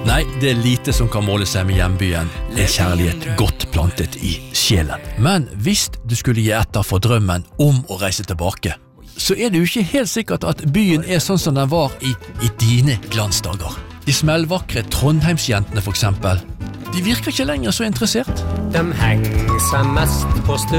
Nei, det lite som kan måle seg med hjembyen. En kjærlighet godt plantet i sjelen. Men hvis du skulle gi etter for drømmen om å reise tilbake, så det jo ikke helt sikkert at byen sånn som den var i dine glansdager. De smellvakre Trondheimsjentene for eksempel, de virker ikke lenger så interessert. De henger seg mest på